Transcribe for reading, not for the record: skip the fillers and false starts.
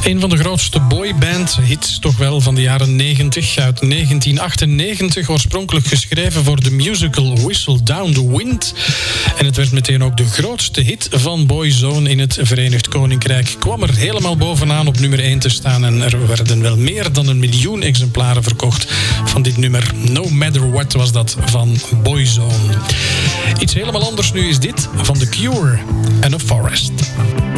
Een van de grootste boyband-hits toch wel van de jaren 90. Uit 1998, oorspronkelijk geschreven voor de musical Whistle Down the Wind. En het werd meteen ook de grootste hit van Boyzone in het Verenigd Koninkrijk. Kwam er helemaal bovenaan op nummer 1 te staan. En er werden wel meer dan 1 miljoen exemplaren verkocht van dit nummer. No Matter What was dat van Boyzone. Iets helemaal anders nu is dit van The Cure en A Forest.